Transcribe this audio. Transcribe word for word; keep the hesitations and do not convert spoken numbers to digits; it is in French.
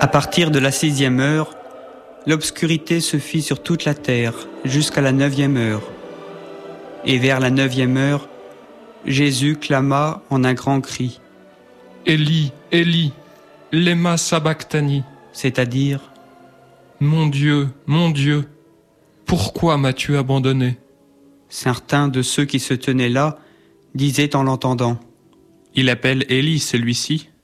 À partir de la sixième heure, l'obscurité se fit sur toute la terre jusqu'à la neuvième heure. Et vers la neuvième heure, Jésus clama en un grand cri. Élie, Élie, lema sabachthani, C'est-à-dire, mon Dieu, mon Dieu, pourquoi m'as-tu abandonné? certains de ceux qui se tenaient là disaient en l'entendant. Il appelle Élie celui-ci.